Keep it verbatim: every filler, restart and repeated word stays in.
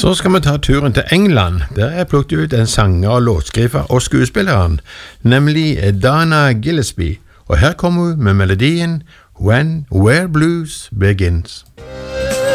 Så skal vi ta turen til England. Der er plukket ut en sanger, låtskriver og skuespilleren, nemlig Dana Gillespie. Og her kommer hun med melodien When Where Blues Begins.